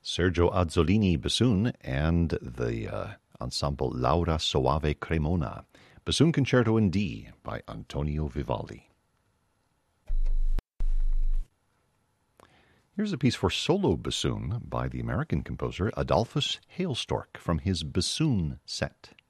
Sergio Azzolini bassoon and the ensemble Laura Soave Cremona. Bassoon Concerto in D by Antonio Vivaldi. Here's a piece for solo bassoon by the American composer Adolphus Hailstork from his Bassoon Set.